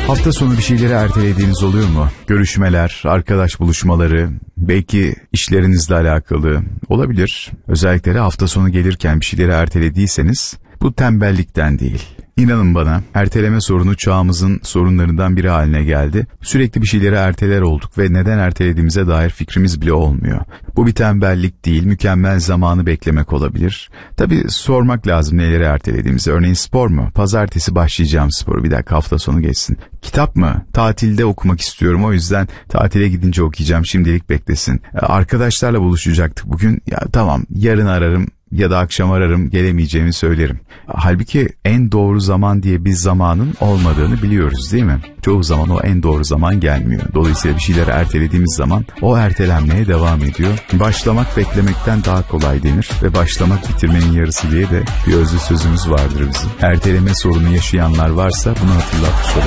Hafta sonu bir şeyleri ertelediğiniz oluyor mu? Görüşmeler, arkadaş buluşmaları, belki işlerinizle alakalı olabilir. Özellikle de hafta sonu gelirken bir şeyleri ertelediyseniz bu tembellikten değil. İnanın bana, erteleme sorunu çağımızın sorunlarından biri haline geldi. Sürekli bir şeyleri erteler olduk ve neden ertelediğimize dair fikrimiz bile olmuyor. Bu bir tembellik değil, mükemmel zamanı beklemek olabilir. Tabii sormak lazım neleri ertelediğimizi. Örneğin spor mu? Pazartesi başlayacağım sporu, bir dakika hafta sonu geçsin. Kitap mı? Tatilde okumak istiyorum, o yüzden tatile gidince okuyacağım, şimdilik beklesin. Arkadaşlarla buluşacaktık bugün, ya tamam yarın ararım. Ya da akşam ararım, gelemeyeceğimi söylerim. Halbuki en doğru zaman diye bir zamanın olmadığını biliyoruz değil mi? Çoğu zaman o en doğru zaman gelmiyor. Dolayısıyla bir şeyleri ertelediğimiz zaman o ertelenmeye devam ediyor. Başlamak beklemekten daha kolay denir ve başlamak bitirmenin yarısı diye de bir özlü sözümüz vardır bizim. Erteleme sorunu yaşayanlar varsa bunu hatırlatmış olalım.